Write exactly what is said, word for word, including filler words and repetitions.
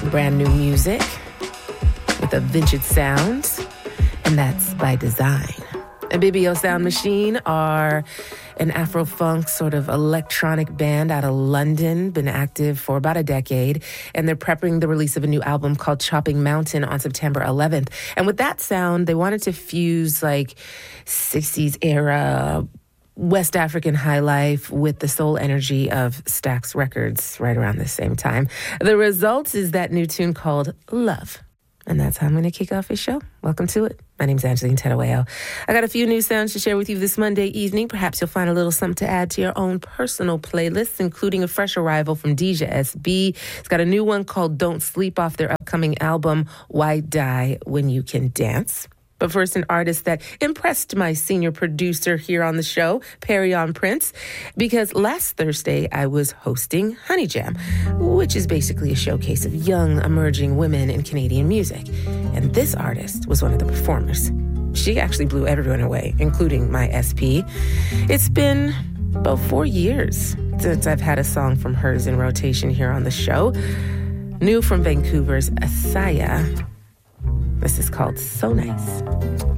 brand new music with a vintage sound, and that's by design. Ibibio Sound Machine are an Afro-funk sort of electronic band out of London, been active for about a decade, and they're prepping the release of a new album called Chopping Mountain on September eleventh. And with that sound, they wanted to fuse like sixties era West African high life with the soul energy of Stax Records right around the same time. The result is that new tune called Love. And that's how I'm going to kick off his show. Welcome to it. My name's Angeline Tedaweo. I got a few new sounds to share with you this Monday evening. Perhaps you'll find a little something to add to your own personal playlists, including a fresh arrival from Deja S B. It's got a new one called Don't Sleep off their upcoming album, Why Die When You Can Dance. But first, an artist that impressed my senior producer here on the show, Perrion Prince, because last Thursday I was hosting Honey Jam, which is basically a showcase of young, emerging women in Canadian music. And this artist was one of the performers. She actually blew everyone away, including my S P. It's been about four years since I've had a song from hers in rotation here on the show. New from Vancouver's Asaya. This is called So Nice.